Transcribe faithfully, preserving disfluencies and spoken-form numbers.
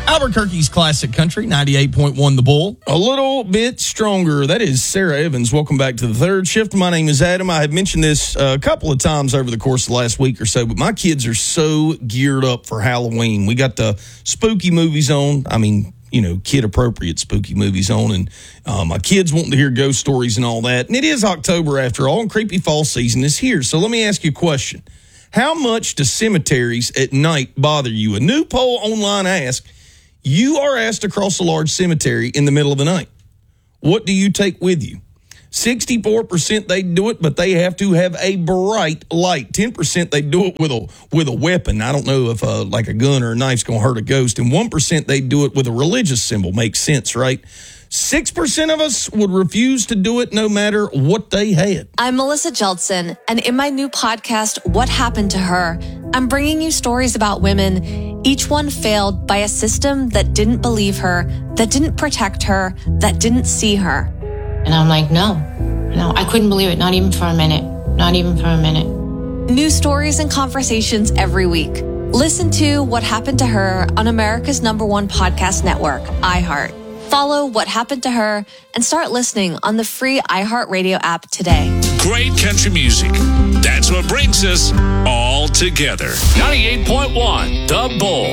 Albuquerque's Classic Country, ninety-eight point one The Bull. A little bit stronger. That is Sarah Evans. Welcome back to the third shift. My name is Adam. I have mentioned this a couple of times over the course of the last week or so, but my kids are so geared up for Halloween. We got the spooky movies on. I mean, you know, kid-appropriate spooky movies on, and um, my kids wanting to hear ghost stories and all that. And it is October after all, and creepy fall season is here. So let me ask you a question. How much do cemeteries at night bother you? A new poll online asks, you are asked to cross a large cemetery in the middle of the night. What do you take with you? sixty-four percent they do it, but they have to have a bright light. ten percent they do it with a with a weapon. I don't know if uh, like a gun or a knife's going to hurt a ghost. And one percent they do it with a religious symbol. Makes sense, right? six percent of us would refuse to do it no matter what they had. I'm Melissa Jeldson, and in my new podcast, What Happened to Her, I'm bringing you stories about women, each one failed by a system that didn't believe her, that didn't protect her, that didn't see her. And I'm like, no, no, I couldn't believe it. Not even for a minute. Not even for a minute. New stories and conversations every week. Listen to What Happened to Her on America's number one podcast network, iHeart. Follow What Happened to Her and start listening on the free iHeartRadio app today. Great country music. That's what brings us all together. ninety-eight point one The Bull.